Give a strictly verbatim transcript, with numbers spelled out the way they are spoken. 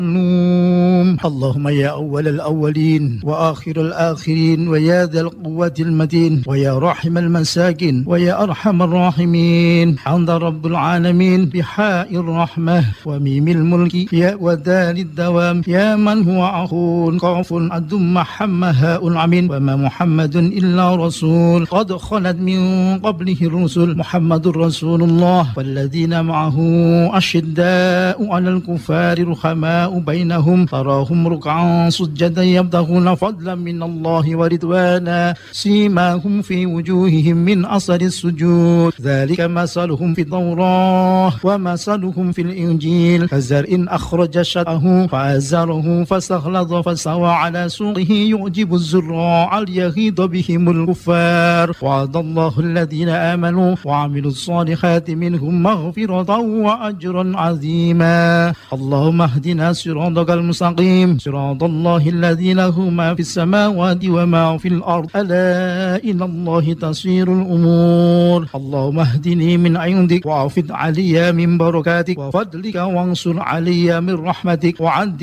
النوم. اللهم يا أول الأولين وآخر الآخرين ويا ذا القوة المتين ويا راحم المساكين ويا أرحم الراحمين، حمد رب العالمين بحاء الرحمة وميم الملك يا ودال الدوام يا من هو أخون قاف أدم محمد هاء العمين وما محمد إلا رسول قد خلت من قبله الرسل محمد رسول الله والذين معه أشداء على الكفار رحماء بينهم تراهم ركعا سجدا يبتغون فضلا من الله ورضوانا سيماهم في وجوههم من أثر السجود ذلك مثلهم في التوراة ومثلهم في الإنجيل كزرع أخرج شطأه فأزره فاستغلظ فاستوى على سوقه يعجب الزراع ليغيظ بهم الكفار وعد الله الذين آمنوا وعملوا الصالحات منهم مغفرة وأجرا عظيما. اللهم اهدنا صراطك المستقيم صراط الله الذي له ما في السماوات وما في الأرض ألا إلى الله تصير الأمور. اللهم اهدني من عندك وأفض علي من بركاتك وفضلك وانصر علي من رحمتك وعد